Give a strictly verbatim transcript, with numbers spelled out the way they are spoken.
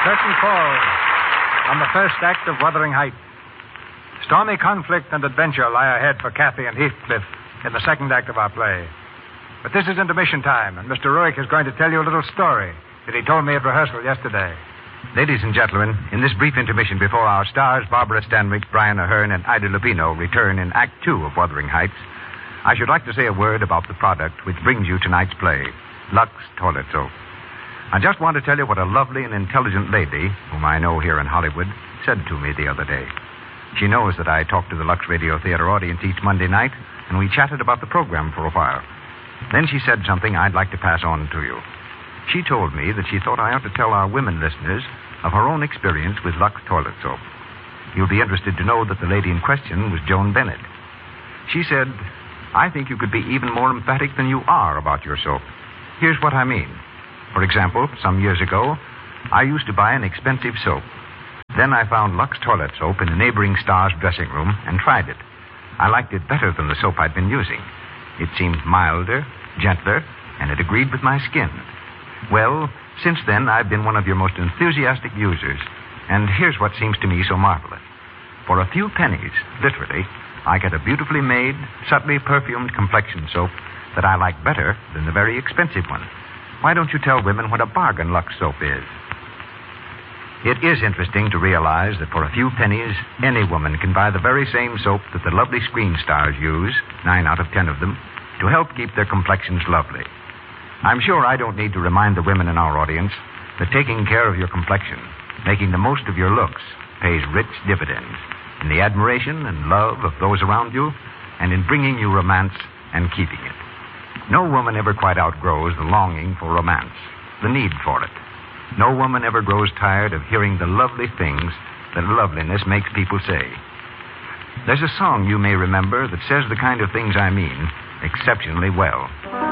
Curtain falls on the first act of Wuthering Heights. Stormy conflict and adventure lie ahead for Kathy and Heathcliff in the second act of our play. But this is intermission time, and Mister Ruick is going to tell you a little story that he told me at rehearsal yesterday. Ladies and gentlemen, in this brief intermission before our stars, Barbara Stanwyck, Brian Ahern, and Ida Lupino, return in Act Two of Wuthering Heights, I should like to say a word about the product which brings you tonight's play, Lux Toilet Soap. I just want to tell you what a lovely and intelligent lady, whom I know here in Hollywood, said to me the other day. She knows that I talk to the Lux Radio Theater audience each Monday night, and we chatted about the program for a while. Then she said something I'd like to pass on to you. She told me that she thought I ought to tell our women listeners of her own experience with Lux Toilet Soap. You'll be interested to know that the lady in question was Joan Bennett. She said, I think you could be even more emphatic than you are about your soap. Here's what I mean. For example, some years ago, I used to buy an expensive soap. Then I found Lux Toilet Soap in a neighboring star's dressing room and tried it. I liked it better than the soap I'd been using. It seemed milder, gentler, and it agreed with my skin. Well, since then, I've been one of your most enthusiastic users. And here's what seems to me so marvelous. For a few pennies, literally, I get a beautifully made, subtly perfumed complexion soap that I like better than the very expensive one. Why don't you tell women what a bargain Lux soap is? It is interesting to realize that for a few pennies, any woman can buy the very same soap that the lovely screen stars use, nine out of ten of them, to help keep their complexions lovely. I'm sure I don't need to remind the women in our audience that taking care of your complexion, making the most of your looks, pays rich dividends in the admiration and love of those around you, and in bringing you romance and keeping it. No woman ever quite outgrows the longing for romance, the need for it. No woman ever grows tired of hearing the lovely things that loveliness makes people say. There's a song you may remember that says the kind of things I mean exceptionally well.